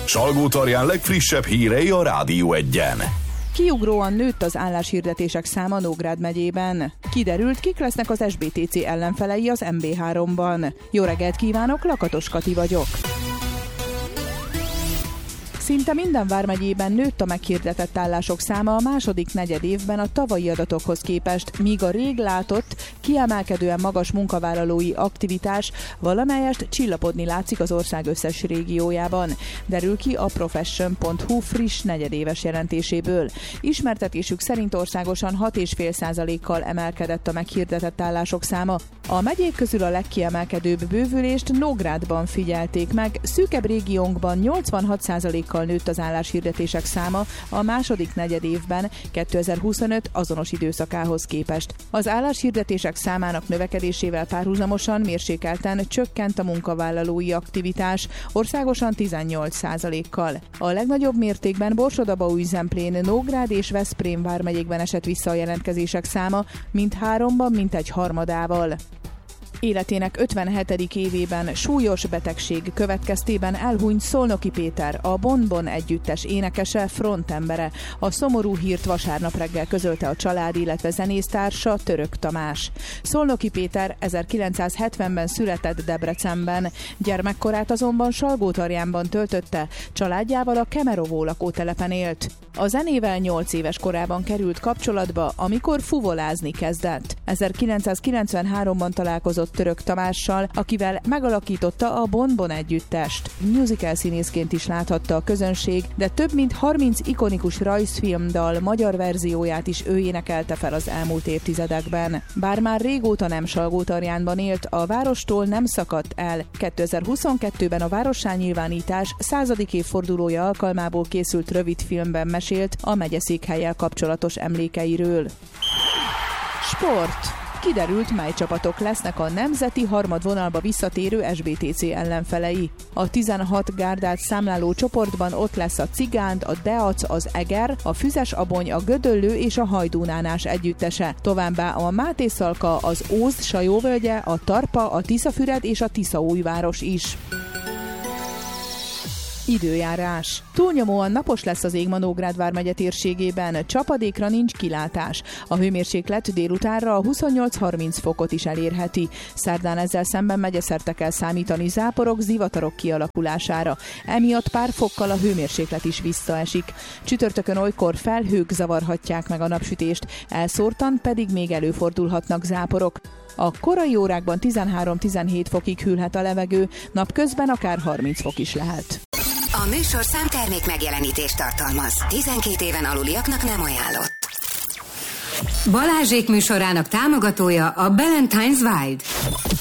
Salgótarján legfrissebb hírei a Rádió Egyen. Kiugróan nőtt az álláshirdetések száma Nógrád megyében. Kiderült, kik lesznek az SBTC ellenfelei az MB3-ban. Jó reggelt kívánok, Lakatos Kati vagyok. Szinte minden vármegyében nőtt a meghirdetett állások száma a második negyedévben a tavalyi adatokhoz képest, míg a rég látott, kiemelkedően magas munkavállalói aktivitás valamelyest csillapodni látszik az ország összes régiójában. Derül ki a profession.hu friss negyedéves jelentéséből. Ismertetésük szerint országosan 6,5%-kal emelkedett a meghirdetett állások száma. A megyék közül a legkiemelkedőbb bővülést Nógrádban figyelték meg, szűkebb régiónkban 86%-kal nőtt az álláshirdetések száma a második negyedévben 2025 azonos időszakához képest. Az álláshirdetések számának növekedésével párhuzamosan mérsékelten csökkent a munkavállalói aktivitás, országosan 18%-kal. A legnagyobb mértékben Borsod-Abaúj-Zemplén, Nógrád és Veszprém vármegyékben esett vissza a jelentkezések száma, mindháromban mintegy harmadával. Életének 57. évében súlyos betegség következtében elhunyt Szolnoki Péter, a Bon-Bon együttes énekese, frontembere. A szomorú hírt vasárnap reggel közölte a család, illetve zenésztársa, Török Tamás. Szolnoki Péter 1970-ben született Debrecenben, gyermekkorát azonban Salgótarjánban töltötte, családjával a Kemerovó lakótelepen élt. A zenével 8 éves korában került kapcsolatba, amikor fuvolázni kezdett. 1993-ban találkozott Török Tamással, akivel megalakította a Bon-Bon együttest. Musical színészként is láthatta a közönség, de több mint 30 ikonikus rajzfilmdal magyar verzióját is ő énekelte fel az elmúlt évtizedekben. Bár már régóta nem Salgótarjánban élt, a várostól nem szakadt el. 2022-ben a várossá-nyilvánítás 100. évfordulója alkalmából készült rövidfilmben mesélt a megyeszékhellyel kapcsolatos emlékeiről. Sport. Kiderült, mely csapatok lesznek a nemzeti harmadvonalba visszatérő SBTC ellenfelei. A 16 gárdát számláló csoportban ott lesz a Cigánd, a Deac, az Eger, a Füzes-Abony, a Gödöllő és a Hajdúnánás együttese. Továbbá a Mátészalka, az Ózd Sajóvölgye, a Tarpa, a Tiszafüred és a Tiszaújváros is. Időjárás. Túlnyomóan napos lesz az ég ma Nógrád vármegye térségében, csapadékra nincs kilátás. A hőmérséklet délutánra a 28-30 fokot is elérheti. Szerdán ezzel szemben megyeszerte kell számítani záporok, zivatarok kialakulására. Emiatt pár fokkal a hőmérséklet is visszaesik. Csütörtökön olykor felhők zavarhatják meg a napsütést, elszórtan pedig még előfordulhatnak záporok. A korai órákban 13-17 fokig hűlhet a levegő, napközben akár 30 fok is lehet. A műsor számtermék megjelenítést tartalmaz. 12 éven aluliaknak nem ajánlott. Balázsék műsorának támogatója a Ballantine's Wild.